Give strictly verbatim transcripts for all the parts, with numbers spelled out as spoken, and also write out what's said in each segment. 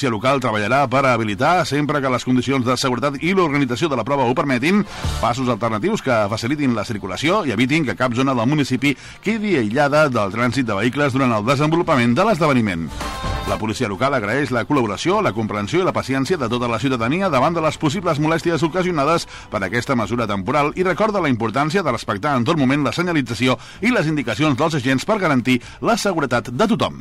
policia local treballarà per habilitar, sempre que les condicions de seguretat i l'organització de la prova ho permetin, passos alternatius que facilitin la circulació i evitin que cap zona del municipi quedi aïllada del trànsit de vehicles durant el desenvolupament de l'esdeveniment. La policia local agraeix la col·laboració, la comprensió i la paciència de tota la ciutadania davant de les possibles molèsties ocasionades per aquesta mesura temporal i recorda la importància de respectar en tot moment la senyalització i les indicacions dels agents per garantir la seguretat de tothom.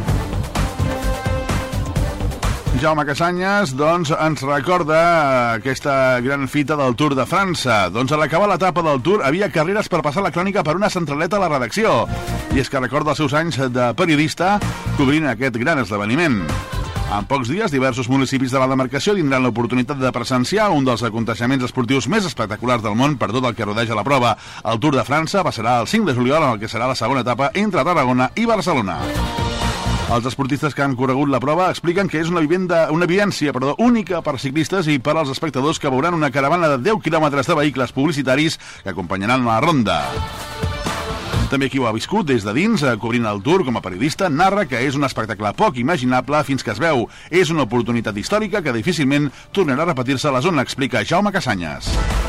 Jaume Casanyes, doncs, ens recorda aquesta gran fita del Tour de França. Doncs a l'acabar l'etapa del Tour havia carreres per passar la crònica per una centraleta a la redacció. I és que recorda els seus anys de periodista cobrint aquest gran esdeveniment. En pocs dies, diversos municipis de la demarcació tindran l'oportunitat de presenciar un dels aconteixements esportius més espectaculars del món per tot el que rodeja la prova. El Tour de França passarà el cinc de juliol, en el que serà la segona etapa entre Tarragona i Barcelona. Els esportistes que han corregut la prova expliquen que és una, vivenda, una vivència perdó, única per ciclistes i per als espectadors que veuran una caravana de deu quilòmetres de vehicles publicitaris que acompanyaran la ronda. També qui ho ha viscut des de dins, cobrint el Tour com a periodista, narra que és un espectacle poc imaginable fins que es veu. És una oportunitat històrica que difícilment tornarà a repetir-se a la zona, explica Jaume Casanyes.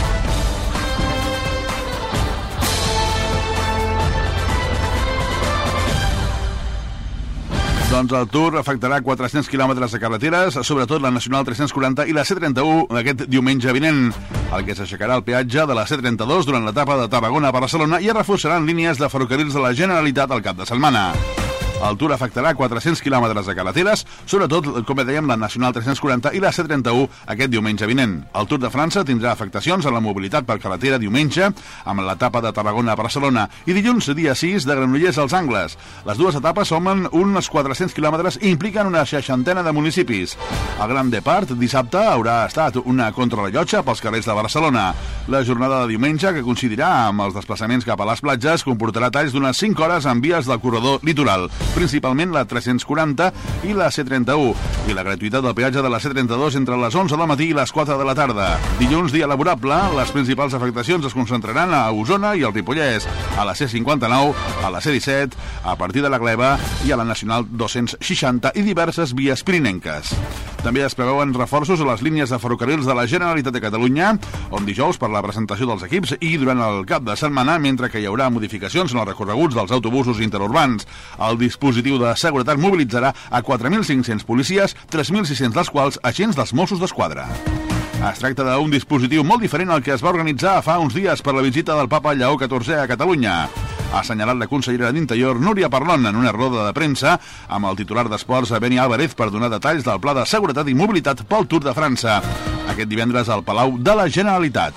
Doncs el Tour afectarà quatre-cents quilòmetres de carreteres, sobretot la Nacional tres-cents quaranta i la C trenta-u aquest diumenge vinent, el que s'aixecarà el peatge de la C trenta-dos durant l'etapa de Tarragona a Barcelona i es reforçaran línies de ferrocarrils de la Generalitat al cap de setmana. El Tour afectarà quatre-cents quilòmetres de carreteres, sobretot, com dèiem, la Nacional tres-cents quaranta i la C trenta-u aquest diumenge vinent. El Tour de França tindrà afectacions a la mobilitat per carretera diumenge, amb l'etapa de Tarragona a Barcelona, i dilluns, dia sis, de Granollers als Angles. Les dues etapes sumen uns quatre-cents quilòmetres i impliquen una seixantena de municipis. El Gran Depart, dissabte, haurà estat una contrarellotge pels carrers de Barcelona. La jornada de diumenge, que coincidirà amb els desplaçaments cap a les platges, comportarà talls d'unes cinc hores en vies del corredor litoral, principalment la tres-cents quaranta i la C trenta-u, i la gratuïtat del peatge de la C trenta-dos entre les onze del matí i les quatre de la tarda. Dilluns, dia laborable, les principals afectacions es concentraran a Osona i al Ripollès, a la C cinquanta-nou, a la C disset, a partir de la Gleva i a la Nacional dos-cents seixanta i diverses vies pirinenques. També es preveuen reforços a les línies de ferrocarrils de la Generalitat de Catalunya, on dijous per la presentació dels equips i durant el cap de setmana, mentre que hi haurà modificacions en els recorreguts dels autobusos interurbans. El dispositiu de seguretat mobilitzarà a quatre mil cinc-cents policies, tres mil sis-cents dels quals agents dels Mossos d'Esquadra. Es tracta d'un dispositiu molt diferent al que es va organitzar fa uns dies per la visita del papa Lleó catorzè a Catalunya. Ha assenyalat la consellera d'Interior, Núria Parlon, en una roda de premsa amb el titular d'Esports, Beni Álvarez, per donar detalls del pla de seguretat i mobilitat pel Tour de França, aquest divendres al Palau de la Generalitat.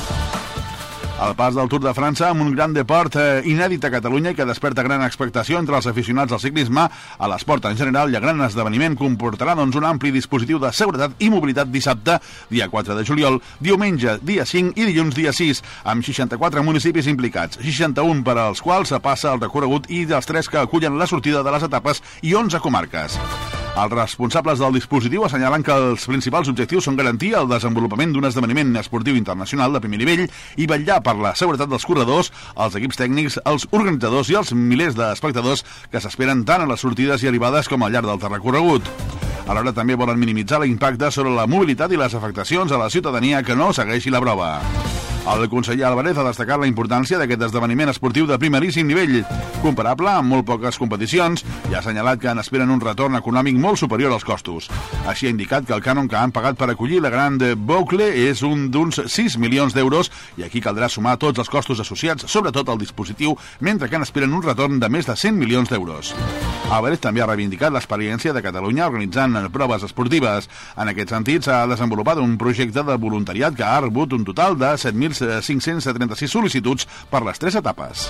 El pas del Tour de França amb un gran deport eh, inèdit a Catalunya i que desperta gran expectació entre els aficionats al ciclisme, a l'esport en general i a gran esdeveniment comportarà doncs, un ampli dispositiu de seguretat i mobilitat dissabte, dia quatre de juliol, diumenge, dia cinc i dilluns, dia sis, amb seixanta-quatre municipis implicats, seixanta-un per als quals passa el recorregut i dels tres que acullen la sortida de les etapes i onze comarques. Els responsables del dispositiu assenyalen que els principals objectius són garantir el desenvolupament d'un esdeveniment esportiu internacional de primer nivell i vetllar per la seguretat dels corredors, els equips tècnics, els organitzadors i els milers d'espectadors que s'esperen tant a les sortides i arribades com al llarg del recorregut. Alhora també volen minimitzar l'impacte sobre la mobilitat i les afectacions a la ciutadania que no segueixi la prova. El conseller Álvarez ha destacat la importància d'aquest esdeveniment esportiu de primeríssim nivell, comparable amb molt poques competicions, i ha assenyalat que en esperen un retorn econòmic molt superior als costos. Així ha indicat que el cànon que han pagat per acollir la Gran Boucle és un d'uns sis milions d'euros i aquí caldrà sumar tots els costos associats, sobretot al dispositiu, mentre que n'esperen un retorn de més de cent milions d'euros. Álvarez també ha reivindicat l'experiència de Catalunya organitzant proves esportives. En aquest sentit, s'ha desenvolupat un projecte de voluntariat que ha rebut un total de set mil cinc-cents trenta-sis sol·licituds per les tres etapes.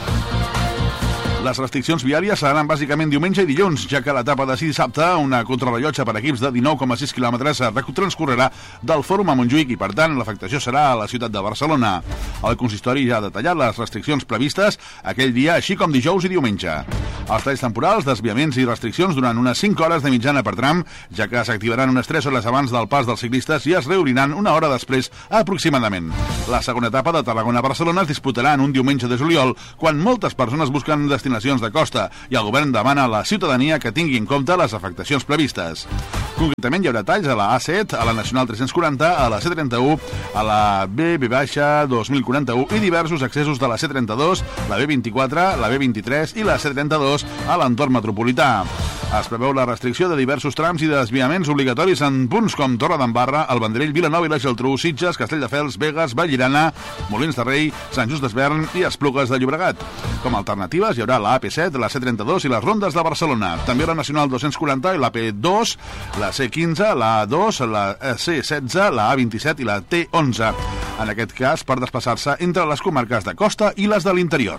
Les restriccions viàries seran bàsicament diumenge i dilluns, ja que l'etapa de dissabte, una contrarellotge per equips de dinou coma sis quilòmetres, transcorrerà del Fòrum a Montjuïc i, per tant, l'afectació serà a la ciutat de Barcelona. El consistori ja ha detallat les restriccions previstes aquell dia, així com dijous i diumenge. Els talls temporals, desviaments i restriccions durant unes cinc hores de mitjana per tram, ja que s'activaran unes tres hores abans del pas dels ciclistes i es reobriran una hora després aproximadament. La segona etapa de Tarragona a Barcelona es disputarà en un diumenge de juliol, quan moltes persones busquen destinacions destinacions de costa i el govern demana a la ciutadania que tingui en compte les afectacions previstes. Concretament hi haurà talls a la A set, a la Nacional tres-cents quaranta, a la C trenta-u, a la B V dos mil quaranta-u i diversos accessos de la C trenta-dos, la B vint-i-quatre, la B vint-i-tres i la C trenta-dos a l'entorn metropolità. Es preveu la restricció de diversos trams i desviaments obligatoris en punts com Torredembarra, el Vendrell, Vilanova i la Geltrú, Sitges, Castelldefels, Begues, Vallirana, Molins de Rei, Sant Just Desvern i Esplugues de Llobregat. Com a alternatives hi haurà la A P set, la C trenta-dos i les rondes de Barcelona. També la Nacional dos-cents quaranta i la P dos, la C quinze, la A dos, la C setze, la A vint-i-set i la T onze. En aquest cas, per desplaçar-se entre les comarques de costa i les de l'interior.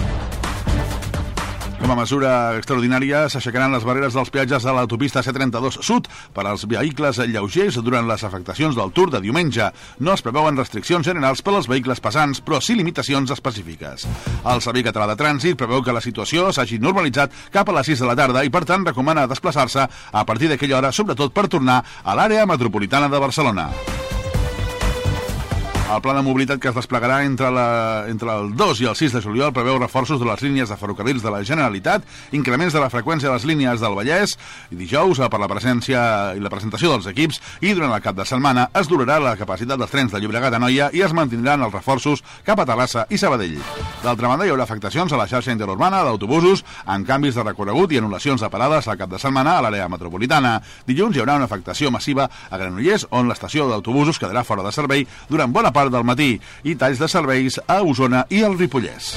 Com a mesura extraordinària, s'aixecaran les barreres dels peatges de l'autopista C trenta-dos Sud per als vehicles lleugers durant les afectacions del Tour de diumenge. No es preveuen restriccions generals per als vehicles pesants, però sí limitacions específiques. El Servei Català de Trànsit preveu que la situació s'hagi normalitzat cap a les sis de la tarda i, per tant, recomana desplaçar-se a partir d'aquella hora, sobretot per tornar a l'àrea metropolitana de Barcelona. El pla de mobilitat que es desplegarà entre, la, entre el dos i el sis de juliol preveu reforços de les línies de ferrocarrils de la Generalitat, increments de la freqüència de les línies del Vallès, i dijous, per la presència i la presentació dels equips, i durant el cap de setmana es durarà la capacitat dels trens de Llobregat a Noia i es mantindran els reforços cap a Terrassa i Sabadell. D'altra banda, hi haurà afectacions a la xarxa interurbana d'autobusos, amb canvis de recorregut i anul·lacions de parades al cap de setmana a l'àrea metropolitana. Dilluns hi haurà una afectació massiva a Granollers, on l'estació d'autobusos quedarà fora de servei durant bona part del matí, i talls de serveis a Osona i al Ripollès.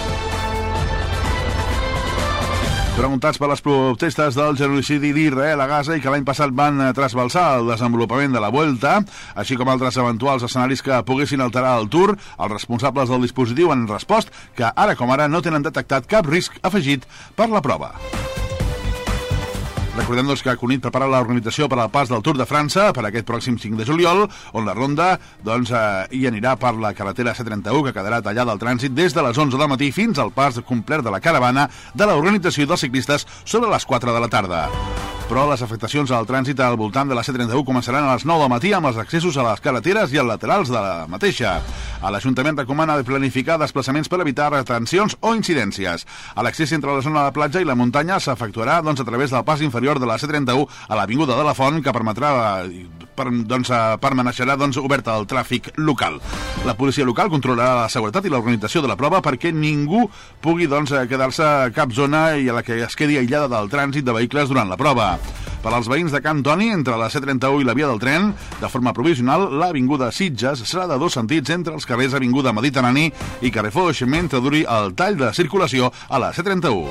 Preguntats per les protestes del genocidi d'Israel a Gaza i que l'any passat van trasbalsar el desenvolupament de la Vuelta, així com altres eventuals escenaris que poguessin alterar el Tour, els responsables del dispositiu han respost que ara com ara no tenen detectat cap risc afegit per la prova. Recordem doncs, que Cunit prepara l'organització per al pas del Tour de França per aquest pròxim cinc de juliol, on la ronda doncs, eh, hi anirà per la carretera C trenta-u, que quedarà tallada al trànsit des de les onze del matí fins al pas complet de la caravana de l'organització dels ciclistes sobre les quatre de la tarda. Però les afectacions al trànsit al voltant de la C trenta-u començaran a les nou del matí amb els accessos a les carreteres i als laterals de la mateixa. L'Ajuntament recomana planificar desplaçaments per evitar retencions o incidències. L'accés entre la zona de la platja i la muntanya s'efectuarà doncs, a través del pas inferior de la C trenta-u a l'Avinguda de la Font, que permetrà per, doncs, permaneixerà doncs, oberta al tràfic local. La policia local controlarà la seguretat i l'organització de la prova perquè ningú pugui doncs, quedar-se cap zona i a la que es quedi aïllada del trànsit de vehicles durant la prova. Per als veïns de Can Toni, entre la C trenta-u i la via del tren, de forma provisional, l'Avinguda Sitges serà de dos sentits entre els carrers Avinguda Mediterrani i Carrer Foix, mentre duri el tall de circulació a la C trenta-u.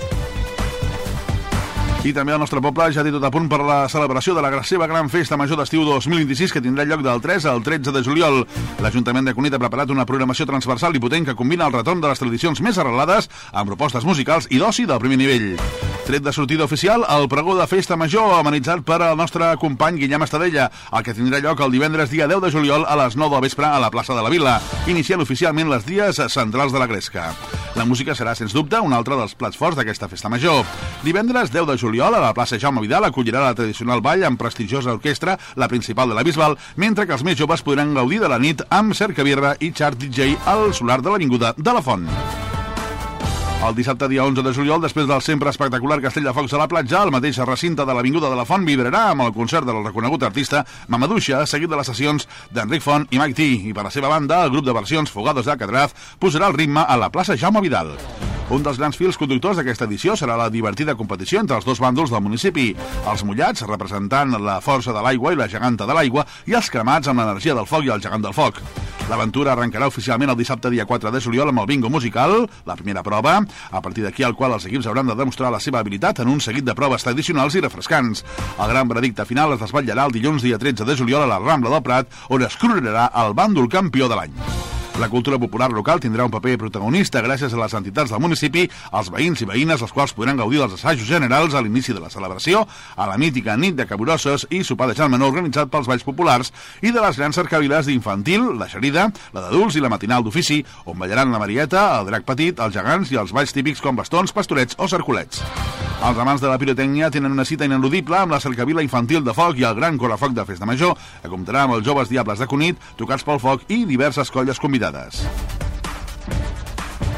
I també el nostre poble ja té tot a punt per la celebració de la seva gran festa major d'estiu dos mil vint-i-sis, que tindrà lloc del tres al tretze de juliol. L'Ajuntament de Cunit ha preparat una programació transversal i potent que combina el retorn de les tradicions més arrelades amb propostes musicals i d'oci del primer nivell. Tret de sortida oficial, el pregó de festa major amenitzat per al nostre company Guillem Estadella, el que tindrà lloc el divendres dia deu de juliol a les nou del vespre a la plaça de la Vila, iniciant oficialment les dies centrals de la Gresca. La música serà, sens dubte, un altre dels plats forts d'aquesta festa major. Divendres deu de juliol, a la plaça Jaume Vidal acollirà la tradicional ball amb prestigiosa orquestra, la principal de la Bisbal, mentre que els més joves podran gaudir de la nit amb cercabirra i chart D J al solar de l'Avinguda de la Font. El dissabte, dia onze de juliol, després del sempre espectacular Castell de Focs a la platja, el mateix recinte de l'Avinguda de la Font vibrarà amb el concert del reconegut artista Mamaduixa, seguit de les sessions d'Enric Font i Mike T. I per la seva banda, el grup de versions Fogados de Alcatraz posarà el ritme a la plaça Jaume Vidal. Un dels grans fils conductors d'aquesta edició serà la divertida competició entre els dos bàndols del municipi. Els mullats, representant la força de l'aigua i la geganta de l'aigua, i els cremats amb l'energia del foc i el gegant del foc. L'aventura arrencarà oficialment el dissabte dia quatre de juliol amb el bingo musical, la primera prova, a partir d'aquí al qual els equips hauran de demostrar la seva habilitat en un seguit de proves tradicionals i refrescants. El gran veredicte final es desvetllarà el dilluns dia tretze de juliol a la Rambla del Prat, on es coronarà el bàndol campió de l'any. La cultura popular local tindrà un paper protagonista gràcies a les entitats del municipi, als veïns i veïnes, els quals podran gaudir dels assajos generals a l'inici de la celebració, a la mítica nit de caburosses i sopar de Jan Menor organitzat pels balls populars, i de les grans cercaviles d'infantil, la xerida, la d'adults i la matinal d'ofici, on ballaran la Marieta, el drac petit, els gegants i els balls típics com bastons, pastorets o cercolets. Els amants de la pirotècnia tenen una cita ineludible amb la cercavila infantil de foc i el gran correfoc de festa major, que comptarà amb els joves diables de Cunit, tocats pel foc i diverses colles convidades.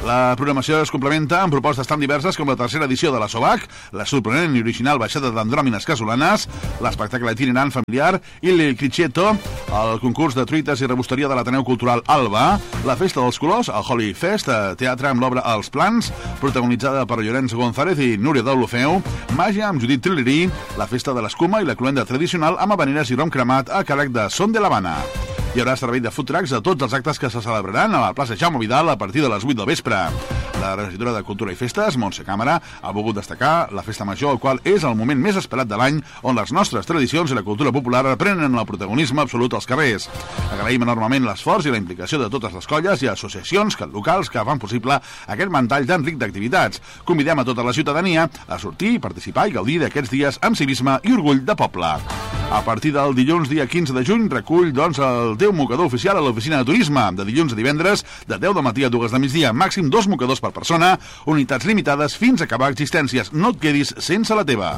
La programació es complementa amb propostes tan diverses com la tercera edició de la SOBAC, la sorprenent i original baixada d'andròmines casolanes, l'espectacle itinerant familiar Il Criceto, el concurs de truites i rebosteria de l'Ateneu Cultural Alba, la Festa dels Colors, el Holy Fest, teatre amb l'obra Els Plans, protagonitzada per Llorenç González i Núria Deulofeu, màgia amb Judit Trillerí, la Festa de l'Escuma i la cloenda tradicional amb habaneres i rom cremat a càrrec de Son de l'Havana. Hi haurà servei de food trucks a tots els actes que se celebraran a la plaça Jaume Vidal a partir de les vuit del vespre. La regidora de Cultura i Festes, Montse Càmera, ha volgut destacar la festa major, el qual és el moment més esperat de l'any on les nostres tradicions i la cultura popular prenen el protagonisme absolut als carrers. Agraïm enormement l'esforç i la implicació de totes les colles i associacions locals que fan possible aquest ventall tan ric d'activitats. Convidem a tota la ciutadania a sortir, participar i gaudir d'aquests dies amb civisme i orgull de poble. A partir del dilluns, dia quinze de juny, recull doncs, el teu mocador oficial a l'oficina de turisme, de dilluns a divendres, de deu del matí a dues de migdia, màxim dos mocadors per persona, unitats limitades fins a acabar existències. No et quedis sense la teva.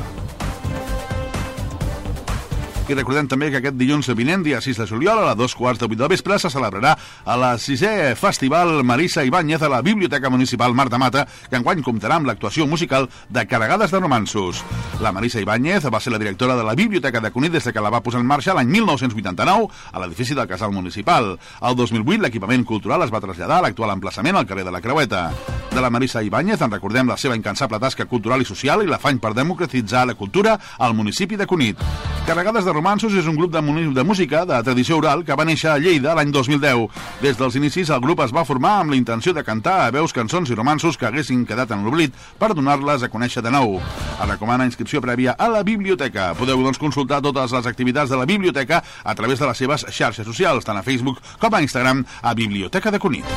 I recordem també que aquest dilluns vinent, dia sis de juliol, a les dos quarts de vuit del vespre, se celebrarà a la sisè Festival Marisa Ibáñez a la Biblioteca Municipal Marta Mata, que enguany comptarà amb l'actuació musical de Carregades de Romanços. La Marisa Ibáñez va ser la directora de la Biblioteca de Cunit des que la va posar en marxa l'any mil nou-cents vuitanta-nou a l'edifici del Casal Municipal. El dos mil vuit l'equipament cultural es va traslladar a l'actual emplaçament al carrer de la Creueta. De la Marisa Ibáñez en recordem la seva incansable tasca cultural i social i l'afany per democratitzar la cultura al municipi de Cunit. Carregades de Romanços és un grup de, de música de tradició oral que va néixer a Lleida l'any dos mil deu. Des dels inicis, el grup es va formar amb la intenció de cantar a veus cançons i romanços que haguessin quedat en l'oblit per donar-les a conèixer de nou. Es recomana inscripció prèvia a la biblioteca. Podeu, doncs, consultar totes les activitats de la biblioteca a través de les seves xarxes socials, tant a Facebook com a Instagram, a Biblioteca de Cunit.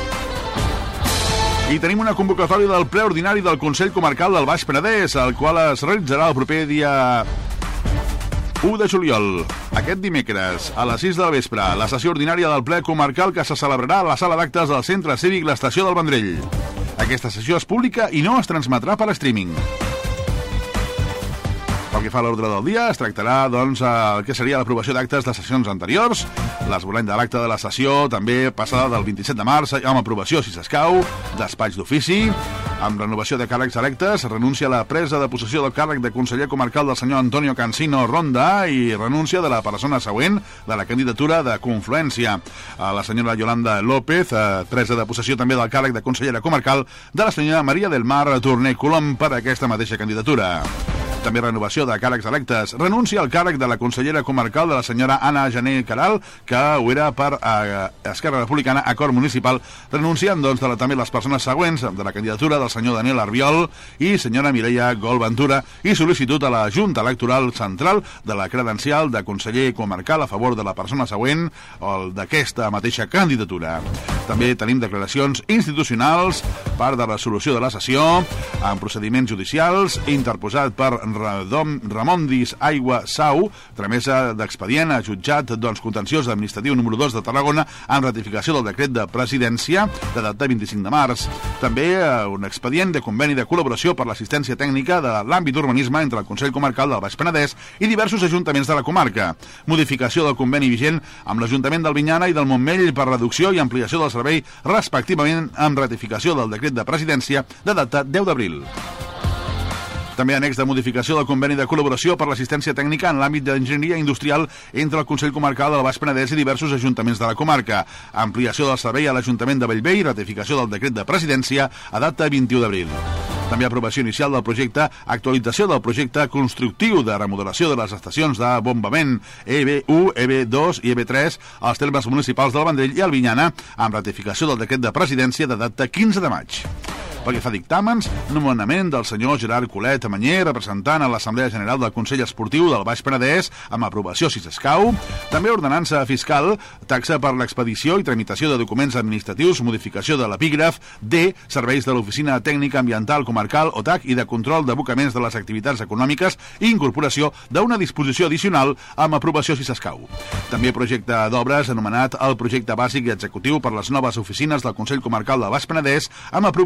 I tenim una convocatòria del ple ordinari del Consell Comarcal del Baix Penedès, el qual es realitzarà el proper dia u de juliol. Aquest dimecres, a les sis del vespre, la sessió ordinària del ple comarcal que se celebrarà a la sala d'actes del Centre Cívic l'Estació del Vendrell. Aquesta sessió és pública i no es transmetrà per streaming. Pel que fa a l'ordre del dia, es tractarà, doncs, el que seria l'aprovació d'actes de sessions anteriors, l'esborrany de l'acte de la sessió, també passada del vint-i-set de març, amb aprovació, si s'escau, despatx d'ofici, amb renovació de càrrecs electes, renúncia a la presa de possessió del càrrec de conseller comarcal del senyor Antonio Cancino Ronda i renúncia de la persona següent de la candidatura de Confluència. La senyora Yolanda López, presa de possessió també del càrrec de consellera comarcal de la senyora Maria del Mar Torné Colom per aquesta mateixa candidatura. També renovació de càrrecs electes. Renúncia al càrrec de la consellera comarcal de la senyora Anna Jané Caral, que ho era per eh, Esquerra Republicana, acord municipal, renunciant, doncs, de la, també les persones següents de la candidatura del senyor Daniel Arbiol i senyora Mireia Gol Ventura i sol·licitud a la Junta Electoral Central de la credencial de conseller comarcal a favor de la persona següent o d'aquesta mateixa candidatura. També tenim declaracions institucionals, part de resolució de la sessió, en procediments judicials, interposat per Radom, Ramondis Aigua Sau, tramesa d'expedient a jutjat, doncs, contenciós administratiu número dos de Tarragona, amb ratificació del decret de presidència de data vint-i-cinc de març. També eh, un expedient de conveni de col·laboració per l'assistència tècnica de l'àmbit d'urbanisme entre el Consell Comarcal del Baix Penedès i diversos ajuntaments de la comarca. Modificació del conveni vigent amb l'Ajuntament del Vinyana i del Montmell per reducció i ampliació del servei, respectivament amb ratificació del decret de presidència de data deu d'abril. També annex de modificació del conveni de col·laboració per l'assistència tècnica en l'àmbit d'enginyeria industrial entre el Consell Comarcal del Baix Penedès i diversos ajuntaments de la comarca. Ampliació del servei a l'Ajuntament de Bellvei i ratificació del decret de presidència a data vint-i-u d'abril. També aprovació inicial del projecte, actualització del projecte constructiu de remodelació de les estacions de bombament E B u, E B dos i E B tres als termes municipals del Vendrell i el Vinyana, amb ratificació del decret de presidència de data quinze de maig. Pel que fa a dictàmens, nomenament del senyor Gerard Colet Amanyer, representant a l'Assemblea General del Consell Esportiu del Baix Penedès, amb aprovació si s'escau. També ordenança fiscal, taxa per l'expedició i tramitació de documents administratius, modificació de l'epígraf, D, serveis de l'Oficina Tècnica Ambiental Comarcal, O T A C, i de control d'abocaments de les activitats econòmiques i incorporació d'una disposició addicional amb aprovació si s'escau. També projecte d'obres anomenat el projecte bàsic i executiu per les noves oficines del Consell Comarcal del Baix Penedès, amb aprovació inicial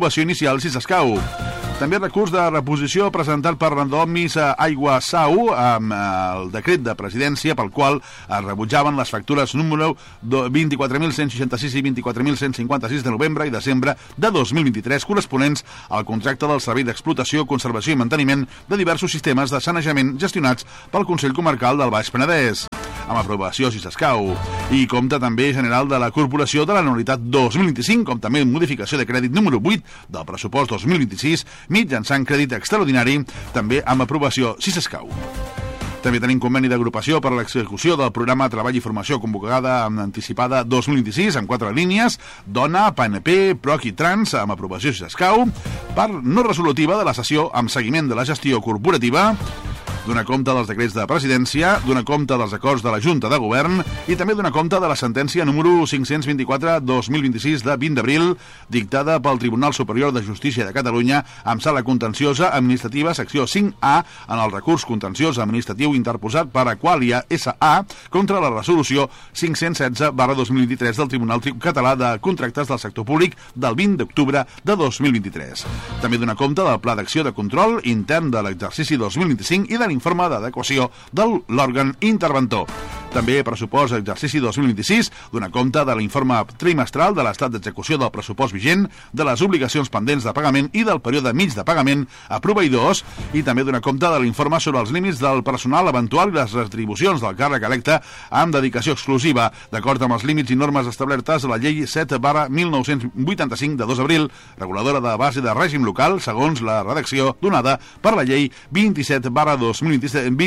judicial si s'escau. També recurs de reposició presentat per Randomis Aigua Sau amb el decret de presidència pel qual es rebutjaven les factures número vint-i-quatre mil cent seixanta-sis i vint-i-quatre mil cent cinquanta-sis de novembre i desembre de dos mil vint-i-tres corresponents al contracte del servei d'explotació, conservació i manteniment de diversos sistemes de sanejament gestionats pel Consell Comarcal del Baix Penedès, amb aprovació si s'escau, i compte també general de la Corporació de l'Anualitat dos mil vint-i-cinc, com també modificació de crèdit número vuit del pressupost dos mil vint-i-sis, mitjançant crèdit extraordinari, també amb aprovació si s'escau. També tenim conveni d'agrupació per a l'execució del programa Treball i Formació convocada amb anticipada dos mil vint-i-sis amb quatre línies, Dona, P N P, P R O C i Trans, amb aprovació si s'escau, per no resolutiva de la sessió amb seguiment de la gestió corporativa, donar compte dels decrets de presidència, donar compte dels acords de la Junta de Govern i també donar compte de la sentència número cinc-cents vint-i-quatre dos mil vint-i-sis de vint d'abril, dictada pel Tribunal Superior de Justícia de Catalunya amb sala contenciosa administrativa secció cinc A en el recurs contenciós administratiu interposat per Aqualia S A contra la resolució cinc-cents setze barra dos mil vint-i-tres del Tribunal Català de Contractes del Sector Públic del vint d'octubre de dos mil vint-i-tres. També donar compte del Pla d'Acció de Control intern de l'exercici dos mil vint-i-cinc i de l'informe d'adequació de l'òrgan interventor. També pressupost exercici dos mil vint-i-sis donar compte de l'informe trimestral de l'estat d'execució del pressupost vigent, de les obligacions pendents de pagament i del període mig de pagament a proveïdors i també donar compte de l'informe sobre els límits del personal eventual i les retribucions del càrrec electe amb dedicació exclusiva, d'acord amb els límits i normes establertes a la llei set barra mil nou-cents vuitanta-cinc de dos d'abril, reguladora de base de règim local, segons la redacció donada per la llei vint-i-set barra dos mil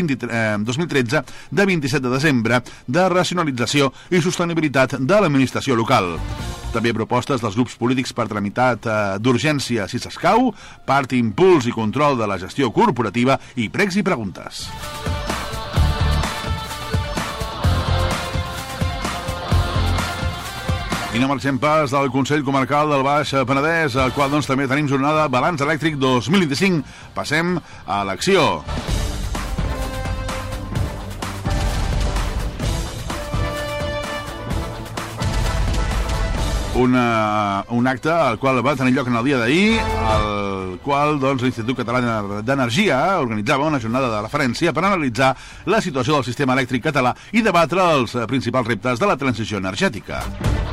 tretze de vint-i-set de desembre de racionalització i sostenibilitat de l'administració local. També propostes dels grups polítics per tramitat eh, d'urgència si s'escau, part impuls i control de la gestió corporativa i pregs i preguntes. I no marxem pas del Consell Comarcal del Baix Penedès, al qual doncs, també tenim jornada Balanç Elèctric dos mil vint-i-cinc. Passem a l'acció. Una, un acte al qual va tenir lloc en el dia d'ahir, al qual doncs, l'Institut Català d'Energia organitzava una jornada de referència per analitzar la situació del sistema elèctric català i debatre els principals reptes de la transició energètica.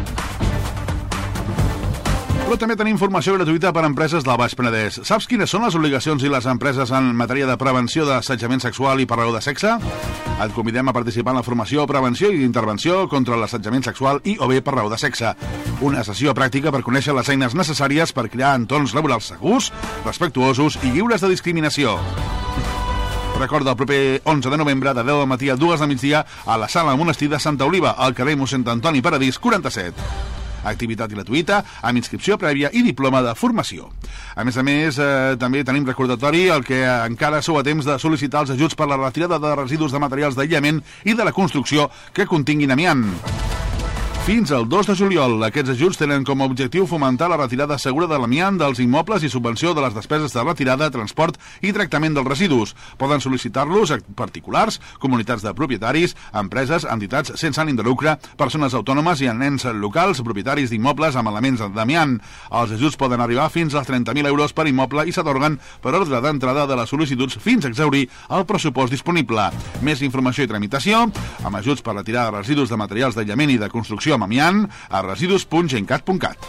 Però també tenim informació gratuïta per a empreses del Baix Penedès. Saps quines són les obligacions i les empreses en matèria de prevenció d'assetjament sexual i per raó de sexe? Et convidem a participar en la formació, prevenció i intervenció contra l'assetjament sexual i o bé per raó de sexe. Una sessió pràctica per conèixer les eines necessàries per crear entorns laborals segurs, respectuosos i lliures de discriminació. Recorda el proper onze de novembre de deu del matí a dues del migdia a la Sala Monestir de Santa Oliva, al carrer mossèn Antoni Paradís quaranta-set. Activitat gratuïta, amb inscripció prèvia i diploma de formació. A més a més, eh, també tenim recordatori el que encara sou a temps de sol·licitar els ajuts per la retirada de residus de materials d'aïllament i de la construcció que continguin amiant. Fins al dos de juliol, aquests ajuts tenen com a objectiu fomentar la retirada segura de l'amiant dels immobles i subvenció de les despeses de retirada, transport i tractament dels residus. Poden sol·licitar-los a particulars, comunitats de propietaris, empreses, entitats sense ànim de lucre, persones autònomes i ens locals, propietaris d'immobles amb elements d'amiant. Els ajuts poden arribar fins als trenta mil euros per immoble i s'atorguen per ordre d'entrada de les sol·licituds fins a exhaurir el pressupost disponible. Més informació i tramitació, amb ajuts per retirar residus de materials d'aïllament i de construcció amb amiant a residus punt gencat punt cat.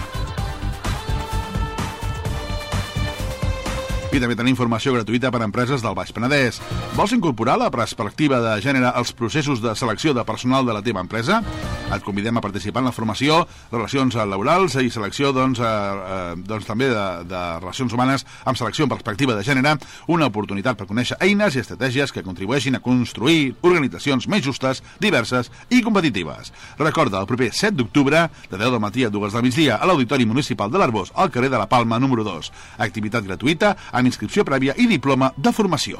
I també tenim informació gratuïta per a empreses del Baix Penedès. Vols incorporar la perspectiva de gènere als processos de selecció de personal de la teva empresa? Et convidem a participar en la formació, relacions laborals i selecció doncs, eh, doncs, també de, de relacions humanes amb selecció en perspectiva de gènere, una oportunitat per conèixer eines i estratègies que contribueixin a construir organitzacions més justes, diverses i competitives. Recorda, el proper set d'octubre, de deu del matí a dues del migdia, a l'Auditori Municipal de l'Arboç, al carrer de la Palma número dos. Activitat gratuïta amb inscripció prèvia i diploma de formació.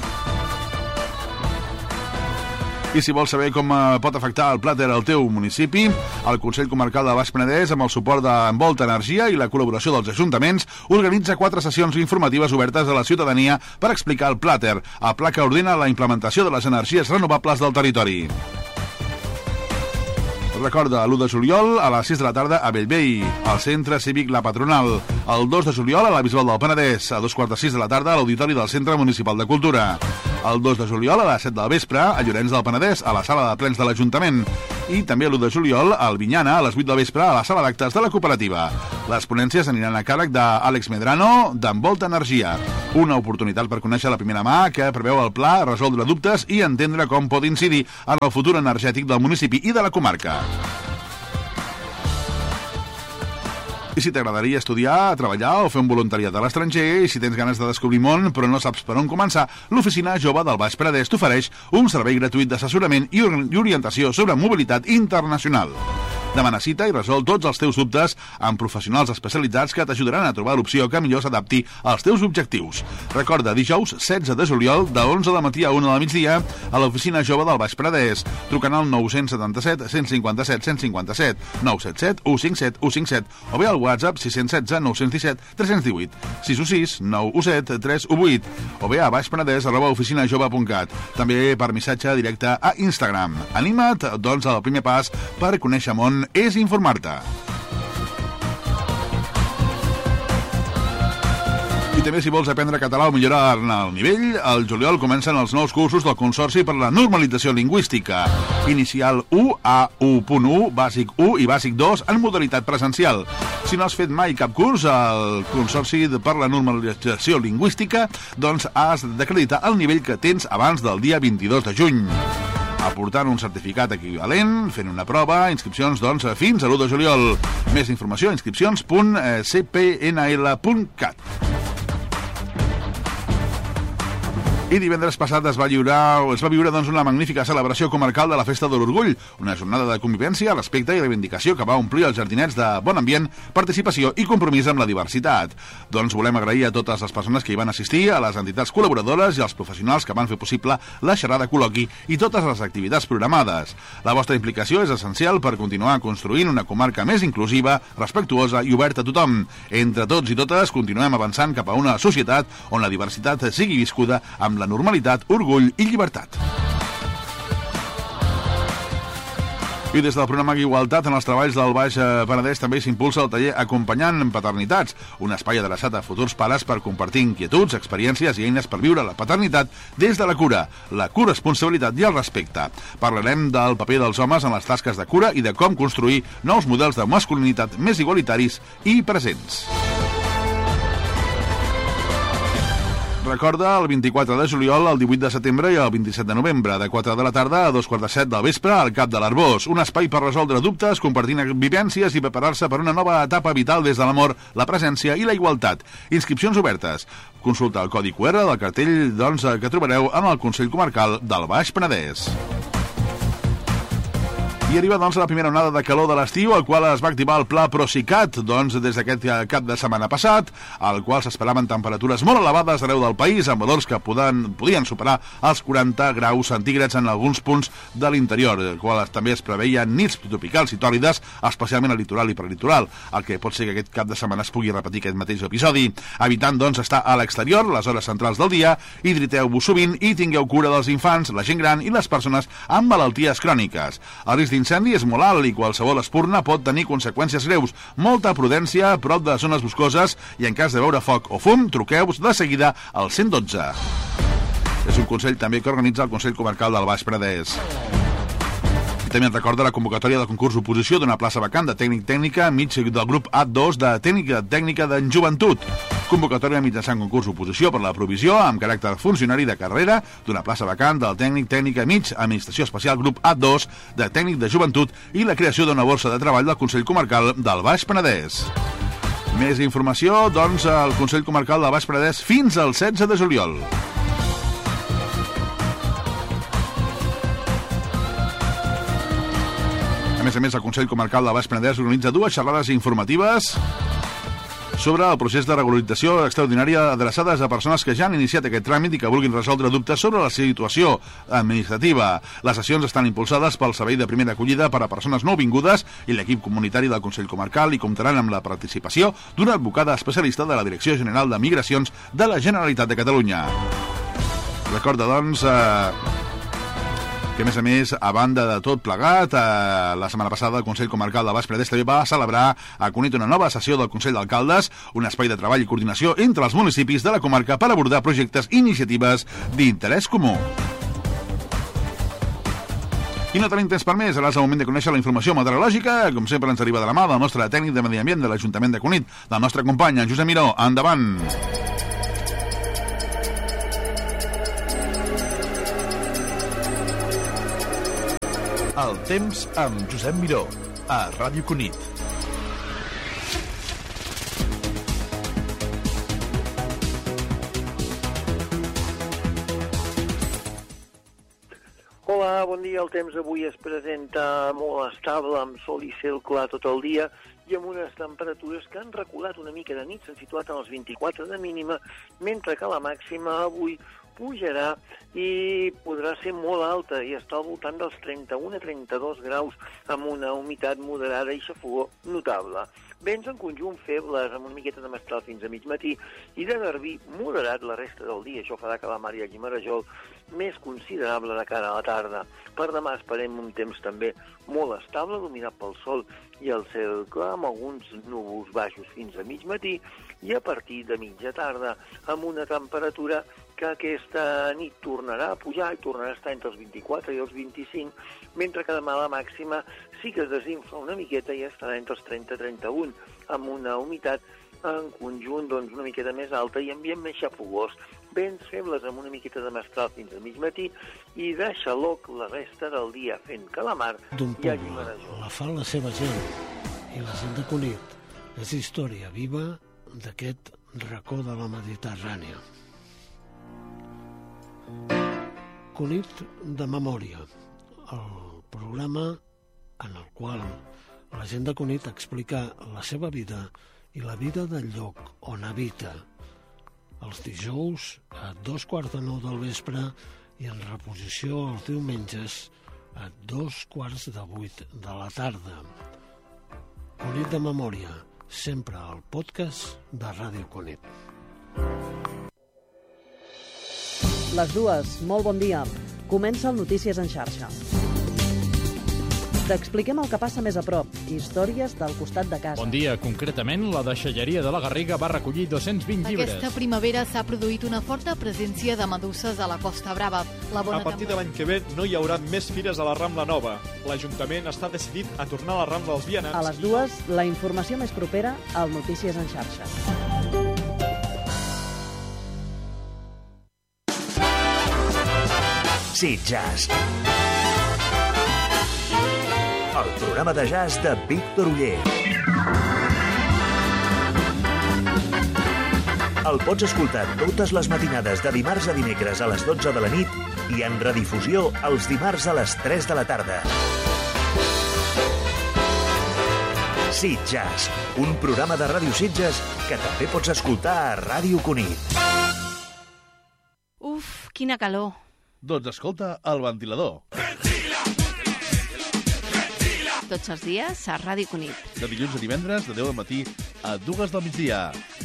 I si vols saber com pot afectar el plàter al teu municipi, el Consell Comarcal de Baix Penedès, amb el suport d'Envolta Energia i la col·laboració dels ajuntaments, organitza quatre sessions informatives obertes a la ciutadania per explicar el plàter, el pla que ordena la implementació de les energies renovables del territori. Recorda, l'u de juliol a les sis de la tarda a Bellvei, al Centre Cívic La Patronal. El dos de juliol a la Bisbal del Penedès, a dos quarts de sis de la tarda a l'Auditori del Centre Municipal de Cultura. El dos de juliol a les set del vespre a Llorenç del Penedès, a la sala de plens de l'Ajuntament. I també l'u de juliol al Vinyana, a les vuit del vespre, a la sala d'actes de la cooperativa. Les ponències aniran a càrrec d'Àlex Medrano, d'Envolta Energia. Una oportunitat per conèixer la primera mà que preveu el pla, resoldre dubtes i entendre com pot incidir en el futur energètic del municipi i de la comarca. I si t'agradaria estudiar, treballar o fer un voluntariat a l'estranger, i si tens ganes de descobrir món però no saps per on començar, l'Oficina Jove del Baix Penedès t'ofereix un servei gratuït d'assessorament i orientació sobre mobilitat internacional. Demana cita i resol tots els teus dubtes amb professionals especialitzats que t'ajudaran a trobar l'opció que millor s'adapti als teus objectius. Recorda, dijous setze de juliol, de onze del matí a una del migdia, a l'Oficina Jove del Baix Penedès, trucant al nou set set, cent cinquanta-set, cent cinquanta-set, nou set set, u cinc set, u cinc set, o bé al WhatsApp sis cents i setze, nou cents disset, tres cents divuit, sis u sis, nou u set, tres u vuit, o bé a baixpenedès arroba oficinajove punt cat, també per missatge directe a Instagram. Anima't, doncs, al primer pas per conèixer món és informar-te. I també, si vols aprendre català o millorar-ne el nivell, al juliol comencen els nous cursos del Consorci per la Normalització Lingüística. Inicial u a u punt u, Bàsic u i Bàsic dos en modalitat presencial. Si no has fet mai cap curs al Consorci per la Normalització Lingüística, doncs has d'acreditar el nivell que tens abans del dia vint-i-dos de juny. Aportant un certificat equivalent, fent una prova, inscripcions, doncs, fins a l'u de juliol. Més informació a inscripcions punt c p n l punt cat. I divendres passat es va lliurar, es va viure doncs, una magnífica celebració comarcal de la Festa de l'Orgull, una jornada de convivència, respecte i reivindicació que va omplir els jardinets de bon ambient, participació i compromís amb la diversitat. Doncs volem agrair a totes les persones que hi van assistir, a les entitats col·laboradores i als professionals que van fer possible la xerrada col·loqui i totes les activitats programades. La vostra implicació és essencial per continuar construint una comarca més inclusiva, respectuosa i oberta a tothom. Entre tots i totes continuem avançant cap a una societat on la diversitat sigui viscuda amb la normalitat, orgull i llibertat. I des del programa Igualtat en els treballs del Baix Penedès també s'impulsa el taller Acompanyant en Paternitats, un espai adreçat a futurs pares per compartir inquietuds, experiències i eines per viure la paternitat des de la cura, la corresponsabilitat i el respecte. Parlarem del paper dels homes en les tasques de cura i de com construir nous models de masculinitat més igualitaris i presents. Recorda, el vint-i-quatre de juliol, el divuit de setembre i el vint-i-set de novembre, de quatre de la tarda a dos quarts de set del vespre, al Cap de l'Arbós. Un espai per resoldre dubtes, compartint vivències i preparar-se per una nova etapa vital des de l'amor, la presència i la igualtat. Inscripcions obertes. Consulta el codi Q R del cartell doncs, que trobareu en el Consell Comarcal del Baix Penedès. I arriba, doncs, la primera onada de calor de l'estiu, al qual es va activar el pla Procicat, doncs, des d'aquest cap de setmana passat, al qual s'esperaven temperatures molt elevades arreu del país, amb valors que poden, podien superar els quaranta graus centígrads en alguns punts de l'interior, el qual també es preveien nits tropicals i tòrides, especialment al litoral i prelitoral, el que pot ser que aquest cap de setmana es pugui repetir aquest mateix episodi. Evitant, doncs, estar a l'exterior, les hores centrals del dia, hidrateu-vos sovint i tingueu cura dels infants, la gent gran i les persones amb malalties cròniques. El risc d'incendi és molt alt i qualsevol espurna pot tenir conseqüències greus. Molta prudència a prop de zones boscoses i en cas de veure foc o fum, truqueu-vos de seguida al cent dotze. És un consell també que organitza el Consell Comarcal del Baix Penedès. I també ens recorda la convocatòria del concurs oposició d'una plaça vacant de tècnic-tècnica mig del grup A dos de tècnica-tècnica de joventut. Convocatòria mitjançant concurs oposició per la provisió amb caràcter funcionari de carrera d'una plaça vacant del tècnic-tècnica mig, administració especial grup A dos de tècnic de joventut i la creació d'una borsa de treball del Consell Comarcal del Baix Penedès. Més informació, doncs, al Consell Comarcal del Baix Penedès fins al setze de juliol. A més a més, el Consell Comarcal del Baix Penedès organitza dues xerrades informatives sobre el procés de regularització extraordinària adreçades a persones que ja han iniciat aquest tràmit i que vulguin resoldre dubtes sobre la situació administrativa. Les sessions estan impulsades pel Servei de Primera Acollida per a Persones Nouvingudes i l'equip comunitari del Consell Comarcal i comptaran amb la participació d'una advocada especialista de la Direcció General de Migracions de la Generalitat de Catalunya. Recorda, doncs, eh, Que, a més a més, a banda de tot plegat, eh, la setmana passada el Consell Comarcal del Baix Penedès també va celebrar a Cunit una nova sessió del Consell d'Alcaldes, un espai de treball i coordinació entre els municipis de la comarca per abordar projectes i iniciatives d'interès comú. I no tenim temps per més, ara és el moment de conèixer la informació meteorològica, com sempre ens arriba de la mà del nostre tècnic de Medi Ambient de l'Ajuntament de Cunit, del nostre company, en Josep Miró. Endavant! El temps amb Josep Miró, a Ràdio Cunit. Hola, bon dia. El temps avui es presenta molt estable, amb sol i cel clar tot el dia i amb unes temperatures que han reculat una mica de nit, s'han situat en els vint-i-quatre de mínima, mentre que la màxima avui pujarà i podrà ser molt alta i està al voltant dels trenta-un a trenta-dos graus amb una humitat moderada i xafogó notable. Vents en conjunt febles amb una miqueta de mestral fins a mig matí i de garbí moderat la resta del dia. Això farà que la mar hi hagi marejol més considerable de cara a la tarda. Per demà esperem un temps també molt estable, dominat pel sol i el cel clar, amb alguns núvols baixos fins a mig matí i a partir de mitja tarda amb una temperatura que aquesta nit tornarà a pujar i tornarà a estar entre els vint-i-quatre i els vint-i-cinc, mentre que demà la màxima sí que es desinfla una miqueta i estarà entre els trenta i trenta-un, amb una humitat en conjunt doncs, una miqueta més alta i ambient més xafogós. Vents febles amb una miqueta de mestral fins a mig matí i de xaloc la resta del dia, fent que la mar hi hagi marejol. La fa la seva gent i la gent de Cunit. És història viva d'aquest racó de la Mediterrània. Cunit de memòria, el programa en el qual la gent de Cunit explica la seva vida i la vida del lloc on habita. Els dijous a dos quarts de nou del vespre i en reposició els diumenges a dos quarts de vuit de la tarda. Cunit de memòria, sempre al podcast de Ràdio Cunit. Les dues, molt bon dia. Comença el Notícies en xarxa. T'expliquem el que passa més a prop, històries del costat de casa. Bon dia. Concretament, la deixalleria de la Garriga va recollir dos-cents vint llibres. Aquesta primavera s'ha produït una forta presència de meduses a la Costa Brava. La bona a partir de l'any que ve no hi haurà més fires a la Rambla Nova. L'Ajuntament està decidit a tornar a la Rambla dels Vianants. A les dues, la informació més propera al Notícies en xarxa. Sitges. El programa de jazz de Víctor Oller. El pots escoltar totes les matinades de dimarts a dimecres a les dotze de la nit i en redifusió els dimarts a les tres de la tarda. Sitges, un programa de Ràdio Sitges que també pots escoltar a Ràdio Cunit. Uf, quina calor. Doncs escolta el ventilador. Tots els dies a Ràdio Cunit. De dilluns a divendres, de deu del matí a dues del migdia.